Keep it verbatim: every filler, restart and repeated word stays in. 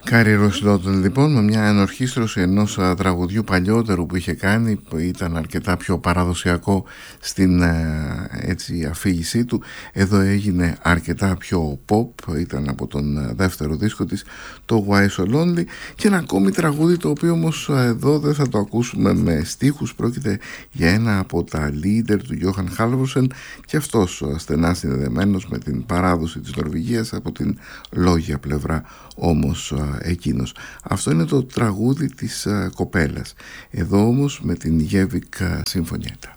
Κάρι Ροσλότον λοιπόν, με μια ενορχήστρωση ενός α, τραγουδιού παλιότερου που είχε κάνει, που ήταν αρκετά πιο παραδοσιακό στην α, έτσι, αφήγησή του. Εδώ έγινε αρκετά πιο pop, ήταν από τον α, δεύτερο δίσκο της, το Why So Lonely, και ένα ακόμη τραγούδι το οποίο όμως α, εδώ δεν θα το ακούσουμε με στίχους. Πρόκειται για ένα από τα leader του Johan Halvorsen, και αυτός α, στενά συνδεδεμένος με την παράδοση της Νορβηγίας, από την λόγια πλευρά όμως α, εκείνος. Αυτό είναι το τραγούδι της α, κοπέλας. Εδώ όμως με την Gjevik Συμφωνιέτα.